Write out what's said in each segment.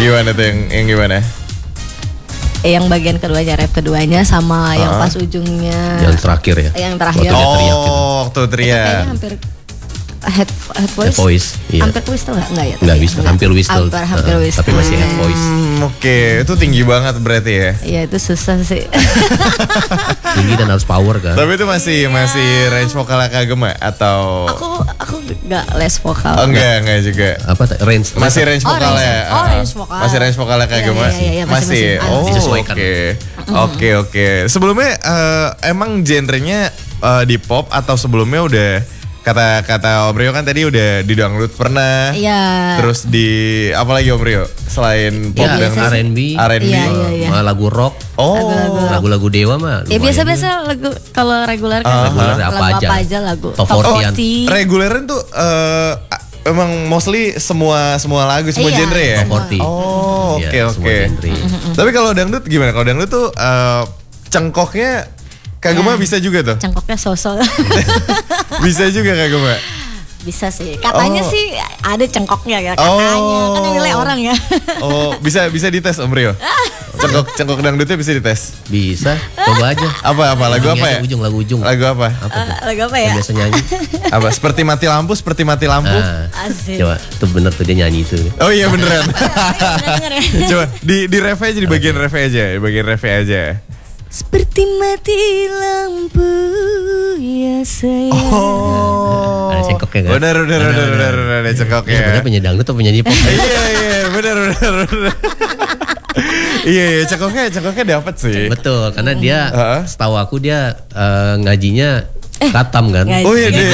Gimana tuh yang gimana? Yang bagian keduanya, rap keduanya sama yang pas ujungnya. Yang terakhir ya. Yang terakhir. Waktu dia teriak gitu. Waktu teriak. Kayaknya hampir head voice. Iya. Hampir whistle nggak ya? Nggak bisa, hampir whistle. Hampir whistle. Tapi masih head voice. Oke, itu tinggi banget berarti ya. Iya, itu susah sih. Tinggi dan harus power kan. Tapi itu masih range vokalnya Kagema atau Aku nggak les vokal. Oh enggak juga. Apa range? Masih range vokalnya. range vokal. Masih range vokalnya Kagema. Iya, masih. Oh, disesuaikan. Oke. Sebelumnya emang genrenya di pop atau sebelumnya udah kata Om Rio kan tadi udah di dangdut pernah. Iya. Terus di apa lagi Om Rio selain pop Ya, dan R&B. Iya. Lagu rock. Oh, lagu-lagu Dewa mah. Ya biasa-biasa lagu kalau reguler kan reguler lagu apa aja lagu. Top 40. Reguleran tuh emang mostly semua lagu, semua genre ya. Top 40. Oh, oke. Tapi kalau dangdut gimana? Kalau dangdut tuh cengkoknya Kagema bisa juga tuh. Cengkoknya sosok. Bisa juga Kagema. Bisa sih. Katanya sih ada cengkoknya ya. Katanya kan yang nilai orang ya. Oh, bisa dites Om Rio. Cengkok dangdutnya bisa dites. Bisa. Coba aja. Apa lagu apa ya? Lagu ujung. Lagu apa? Lagu apa ya? Biasa nyanyi. Apa? Seperti mati lampu. Asik. Coba, itu bener tuh dia nyanyi itu. Oh iya beneran. Bener ya. Coba di ref aja, di bagian ref aja. Seperti mati lampu ya sayang. Oh. Ada cengkoknya kan? Bener ada cengkoknya. Sebenarnya penyanyi dangdut atau penyanyi pop? Iya bener. Iya cengkoknya dapat sih. Betul, karena dia setahu aku dia ngajinya katam kan. Oh iya deh.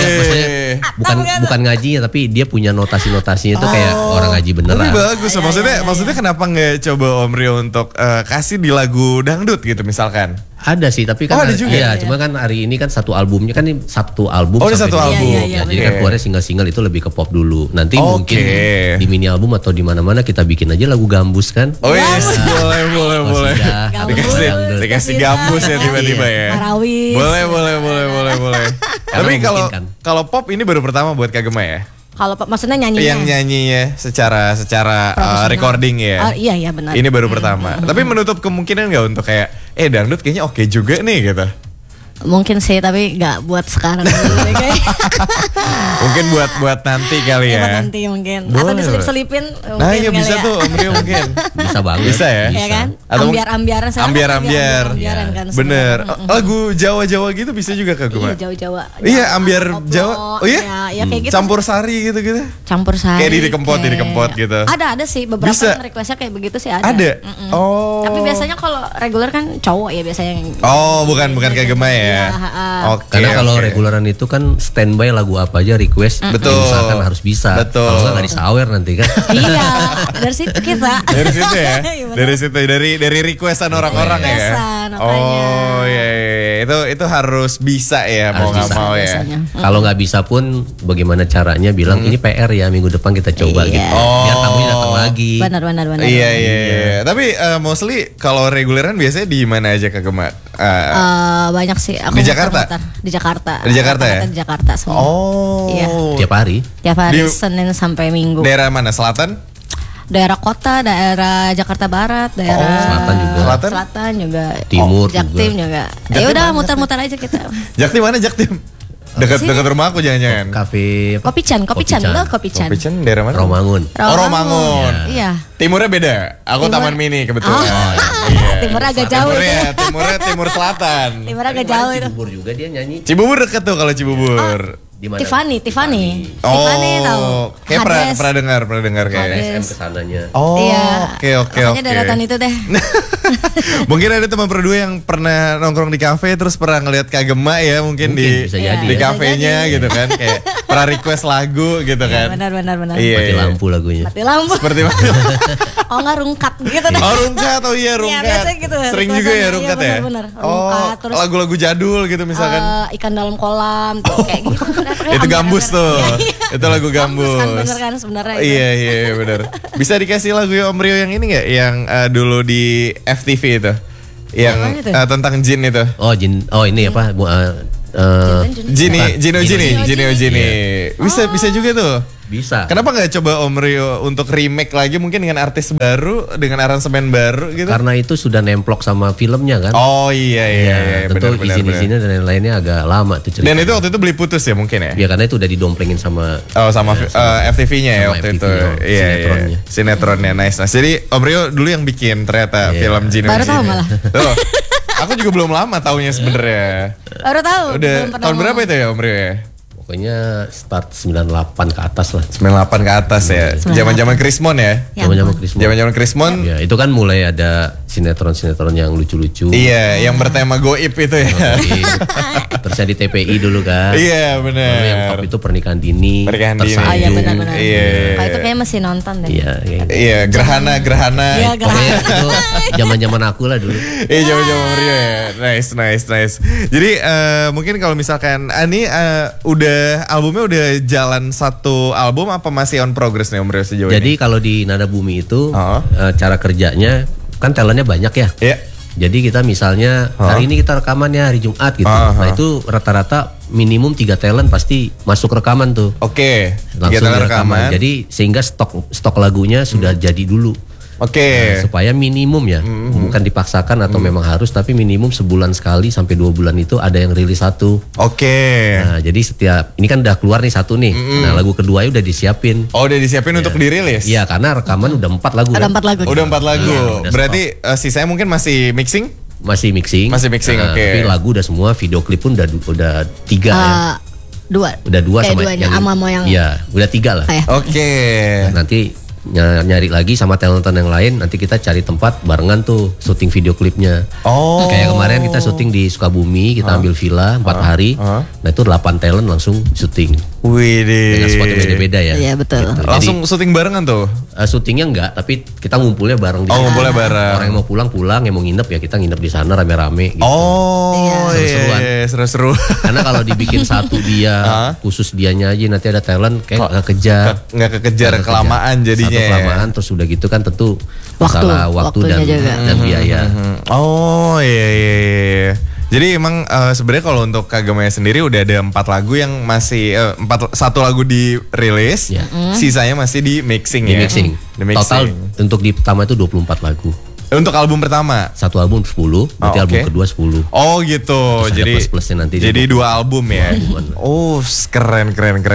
Bukan ngajinya tapi dia punya notasi-notasinya itu kayak orang ngaji beneran. Tapi bagus. Maksudnya kenapa nggak coba Om Rio untuk kasih di lagu dangdut gitu misalkan? Ada sih, tapi kan ada juga. Iya, cuma kan hari ini kan satu albumnya kan ini satu album. Oh, ini satu album. Ya, jadi kan keluarnya single-single itu lebih ke pop dulu. Nanti mungkin di mini album atau di mana-mana kita bikin aja lagu gambus kan. Oh yes, boleh. Dikasih gambus ya tiba-tiba ya. Marawis. Boleh. Tapi kalau pop ini baru pertama buat Kagema ya? Kalau maksudnya nyanyinya? Yang nyanyinya secara recording ya? Iya benar. Ini baru pertama. Tapi menutup kemungkinan nggak untuk kayak dangdut kayaknya oke juga nih gitu? Mungkin sih, tapi nggak buat sekarang. Mungkin buat nanti kali ya. Buat nanti mungkin. Boleh. Atau diselip-selipin. Nah iya bisa ya. Tuh Om Rio mungkin. Bisa banget. Bisa ya? Iya kan? Atau ambiar-ambiaran. Ambiar-ambiar. Kan, bener. Lagu Jawa-Jawa gitu bisa juga Kak Gema? Iya Jawa-Jawa. Iya ambiar Jawa. Oh iya? Ya kayak gitu. Campur sari gitu-gitu. Campur sari. Kayak dikempot gitu. Ada sih beberapa yang requestnya kayak begitu sih ada. Ada? Oh. Tapi biasanya kalau reguler kan cowok ya biasanya yang. Oh bukan Kagema ya? Karena kalau reguleran itu kan standby lagu apa aja request. Betul. Misalkan harus bisa. Betul. Kalau nggak disawer nanti kan. Iya, dari situ kita. Dari situ ya. Dari requestan orang-orang ya. Oh iya. Itu harus bisa ya mau nggak mau ya. Kalau nggak bisa pun bagaimana caranya bilang ini PR ya minggu depan kita coba gitu. Biar tamunya datang lagi. Benar. Iya. Tapi mostly kalau reguleran biasanya di mana aja Kagema? Banyak sih. Aku di Jakarta. Di Jakarta ya? Di Jakarta semua. Oh. Iya. Tiap hari Senin sampai Minggu. Daerah mana? Selatan? Daerah kota, daerah Jakarta Barat, daerah Selatan juga. Timur Jaktim juga. Ya udah muter-muter aja kita. Jaktim mana Jaktim? Dekat rumah aku jangan-jangan. Kafe Kopi Chan. Kopi Chan daerah mana? Romangun. Romangun. Iya. Timurnya beda. Aku Taman Mini kebetulan. Iya. Timurnya agak jauh. Timur selatan. Timurnya agak jauh itu. Cibubur juga dia nyanyi. Cibubur dekat tuh kalau Cibubur. Tiffany. Oh, tahu. Kayak pernah dengar kayaknya. SM kesananya. Oh, iya. Oke. Makanya daratan itu deh. Mungkin ada teman berdua yang pernah nongkrong di kafe terus pernah ngeliat Kagema ya mungkin di kafenya gitu kan kayak pernah request lagu gitu kan. Benar. Iya. Mati lampu lagunya. Mati lampu. Seperti Oh enggak rungkat gitu deh. Oh rungkat, rungkat. Iya biasa gitu. Sering juga ya rungkat ya. Benar. Rungkat terus lagu-lagu jadul gitu misalkan. Ikan dalam kolam tuh kayak gitu. Itu gambus tuh. Itu lagu gambus. Bener kan sebenarnya. Iya benar. Bisa dikasih lagu Om Rio yang ini nggak? Yang dulu di FTV itu, yang tentang jin itu. Oh jin. Oh ini apa? Jini. Bisa juga tuh. Bisa. Kenapa nggak coba Om Rio untuk remake lagi mungkin dengan artis baru, dengan aransemen baru gitu? Karena itu sudah nemplok sama filmnya kan. Oh iya. Tentu izin-izinnya dan lainnya agak lama tuh ceritanya. Dan itu waktu itu beli putus ya mungkin ya? Ya karena itu udah didomplengin sama FTV-nya ya waktu itu. Sinetronnya. Sinetronnya nice. Jadi Om Rio dulu yang bikin ternyata film Gino. Baru tahu malah. Tuh. Aku juga belum lama taunya sebenarnya. Baru tahu. Udah tahun berapa itu ya Om Rio ya? Pokoknya start 98 ke atas lah. 98 ke atas ya. Zaman-zaman Krismon ya. Zaman-zaman Krismon. Ya, itu kan mulai ada sinetron-sinetron yang lucu-lucu. Iya, yang bertema goib itu ya. Terus di TPI dulu kan. Iya, benar. Lalu yang top itu Pernikahan Dini. Pernikahan Dini. Oh iya benar-benar. Iya. Kalau itu kayaknya masih nonton deh. Iya, gerhana. Iya, pokoknya itu zaman-zaman aku lah dulu. Iya, zaman-zaman Rio ya. Nice. Jadi mungkin kalau misalkan ini albumnya udah jalan satu album apa masih on progress nih Om Rio sejauh ini? Jadi kalau di Nada Bumi itu cara kerjanya kan talentnya banyak ya. Iya. Jadi kita misalnya hari ini kita rekaman ya hari Jumat gitu. Nah itu rata-rata minimum 3 talent pasti masuk rekaman tuh. Oke. Langsung rekaman. Jadi sehingga stok lagunya sudah jadi dulu. Oke. Nah, supaya minimum ya, bukan dipaksakan atau memang harus, tapi minimum sebulan sekali sampai 2 bulan itu ada yang rilis satu. Oke. Nah, jadi setiap ini kan udah keluar nih satu nih. Nah, lagu kedua udah disiapin. Oh, udah disiapin untuk dirilis? Iya, karena rekaman udah 4 lagu. Ada 4 lagu. Udah 4 lagu. Iya, berarti sisanya mungkin masih mixing? Masih mixing. Oke. Tapi lagu udah semua, video klip pun udah 3 ya. 2. Udah 2 sama yang yang. Iya, udah 3 lah. Oke. Nah, nanti nyari lagi sama talent yang lain, nanti kita cari tempat barengan tuh syuting video klipnya. Oh. Kayak kemarin kita syuting di Sukabumi, kita ambil villa 4 hari. Nah itu 8 talent langsung syuting. Wih deh. Dengan spot yang beda-beda ya. Iya betul. Gitu. Langsung syuting barengan tuh? Syutingnya enggak, tapi kita ngumpulnya bareng. Ngumpulnya bareng. Orang yang mau pulang, yang mau nginep ya kita nginep di sana rame-rame. Gitu. Oh seru-seruan. Seru-seru. Karena kalau dibikin satu dia, khusus dianya aja nanti ada talent kayak nggak kejar. Nggak kekejar kelamaan jadinya. Satu kelamaan terus udah gitu kan tentu masalah waktu dan biaya. Oh iya. Jadi emang sebenarnya kalau untuk Kagemaya sendiri udah ada 4 lagu yang masih 1 lagu dirilis, sisanya masih di mixing ya. Di mixing. Total untuk di pertama itu 24 lagu. Untuk album pertama? Satu album 10, berarti album kedua 10. Oh gitu. Terus jadi plus-plusnya nanti. Jadi 2 album ya. Oh keren.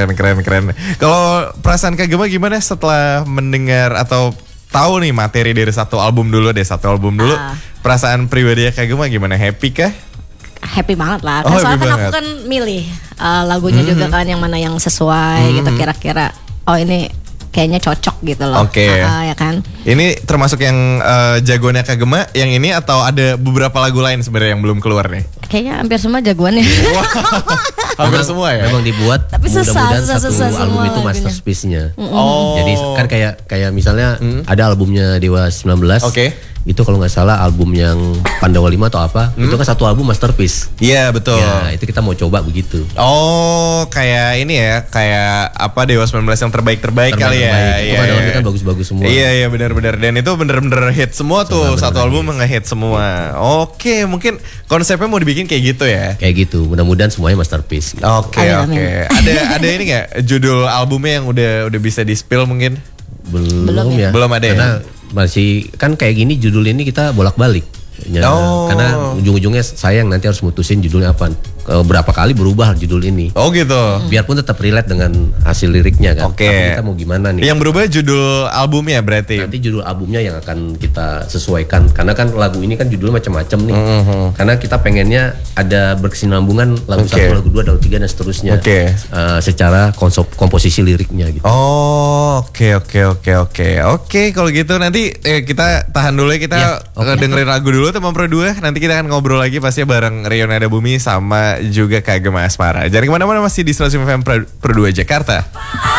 Kalau perasaan Kagema gimana setelah mendengar atau tahu nih materi dari satu album dulu? Perasaan pribadi Kagema gimana? Happy kah? Happy banget lah. Kan soalnya kan aku kan milih lagunya juga kan yang mana yang sesuai gitu kira-kira. Oh ini kayaknya cocok gitu loh. Oke. Ya kan. Ini termasuk yang jagoannya Kagema yang ini atau ada beberapa lagu lain sebenarnya yang belum keluar nih? Kayaknya hampir semua jagoannya. Hampir semua ya. Memang dibuat. Tapi mudah-mudahan satu album itu masterpiece-nya. Oh. Jadi kan kayak misalnya ada albumnya Dewa 19. Oke. Itu kalau nggak salah album yang Pandawa 5 atau apa, itu kan satu album masterpiece. Iya betul. Ya, itu kita mau coba begitu. Oh, kayak ini ya, kayak apa Dewa 19 yang terbaik kali ya. Itu kan bagus-bagus semua. Iya benar-benar. Dan itu bener-bener hit semua tuh, satu album nge-hit semua. Oke, mungkin konsepnya mau dibikin kayak gitu ya. Kayak gitu. Mudah-mudahan semuanya masterpiece. Gitu. Oke. Ada ini nggak judul albumnya yang udah bisa di-spill mungkin? Belum ya. Belum ada karena masih kan kayak gini judul ini kita bolak-balik. Karena ujung-ujungnya sayang nanti harus mutusin judulnya apa. Berapa kali berubah judul ini. Oh gitu. Biarpun tetap relate dengan hasil liriknya kan. Oke. Tapi kita mau gimana nih? Yang berubah judul albumnya berarti. Nanti judul albumnya yang akan kita sesuaikan. Karena kan lagu ini kan judulnya macam-macam nih. Karena kita pengennya ada berkesinambungan lagu 1, lagu 2, lagu 3 dan seterusnya. Secara komposisi liriknya gitu. Oh, oke. Oke, kalau gitu nanti kita tahan dulu ya, kita dengerin lagu dulu teman Pro 2. Nanti kita akan ngobrol lagi pastinya bareng Rio Nada Bumi sama juga Kagema Asmara. Jangan kemana-mana, masih di 105 FM Pro 2 Jakarta.